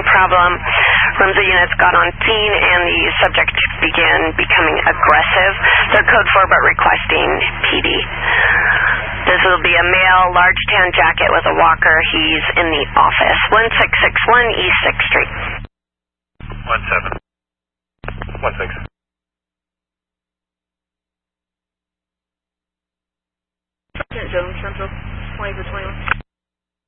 problem. RMSA units got on scene and the subject began becoming aggressive. They're code 4 but requesting PD. This will be a male, large tan jacket with a walker. He's in the office. 1661 East 6th Street. 17. 16. Sergeant Jones, Central 20 to 21.